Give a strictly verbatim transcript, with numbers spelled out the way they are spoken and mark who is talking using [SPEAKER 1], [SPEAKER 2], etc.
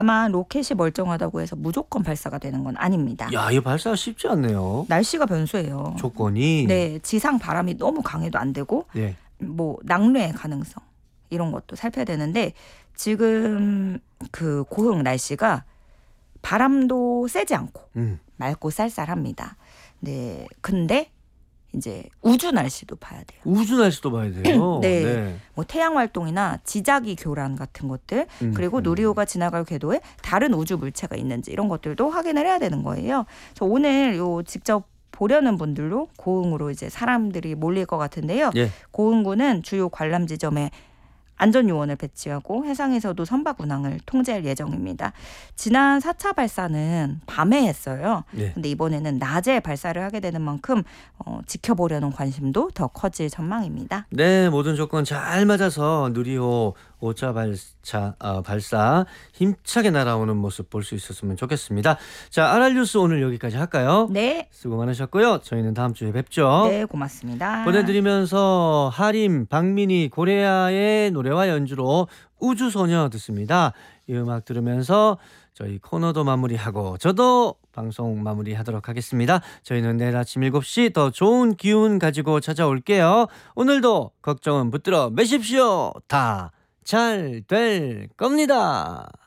[SPEAKER 1] 다만 로켓이 멀쩡하다고 해서 무조건 발사가 되는 건 아닙니다.
[SPEAKER 2] 야, 이 발사가 쉽지 않네요.
[SPEAKER 1] 날씨가 변수예요.
[SPEAKER 2] 조건이.
[SPEAKER 1] 네, 지상 바람이 너무 강해도 안 되고
[SPEAKER 2] 네.
[SPEAKER 1] 뭐 낙뢰의 가능성 이런 것도 살펴야 되는데 지금 그 고흥 날씨가 바람도 세지 않고
[SPEAKER 2] 음.
[SPEAKER 1] 맑고 쌀쌀합니다. 네, 근데 이제 우주 날씨도 봐야 돼요.
[SPEAKER 2] 우주 날씨도 봐야 돼요.
[SPEAKER 1] 네.
[SPEAKER 2] 네.
[SPEAKER 1] 뭐 태양 활동이나 지자기 교란 같은 것들
[SPEAKER 2] 음,
[SPEAKER 1] 그리고
[SPEAKER 2] 음.
[SPEAKER 1] 누리호가 지나갈 궤도에 다른 우주 물체가 있는지 이런 것들도 확인을 해야 되는 거예요. 그래서 오늘 요 직접 보려는 분들로 고흥으로 이제 사람들이 몰릴 것 같은데요.
[SPEAKER 2] 예.
[SPEAKER 1] 고흥구는 주요 관람 지점에 안전요원을 배치하고 해상에서도 선박 운항을 통제할 예정입니다. 지난 사 차 발사는 밤에 했어요.
[SPEAKER 2] 예.
[SPEAKER 1] 근데 이번에는 낮에 발사를 하게 되는 만큼 어, 지켜보려는 관심도 더 커질 전망입니다.
[SPEAKER 2] 네, 모든 조건 잘 맞아서 누리호 오 차 발사, 어, 발사 힘차게 날아오는 모습 볼 수 있었으면 좋겠습니다. 자, 아랄뉴스 오늘 여기까지 할까요?
[SPEAKER 1] 네.
[SPEAKER 2] 수고 많으셨고요. 저희는 다음 주에 뵙죠.
[SPEAKER 1] 네, 고맙습니다.
[SPEAKER 2] 보내드리면서 하림, 박민희, 고레아의 노래와 연주로 우주소녀 듣습니다. 이 음악 들으면서 저희 코너도 마무리하고 저도 방송 마무리하도록 하겠습니다. 저희는 내일 아침 일곱 시 더 좋은 기운 가지고 찾아올게요. 오늘도 걱정은 붙들어 매십시오. 다 잘 될 겁니다.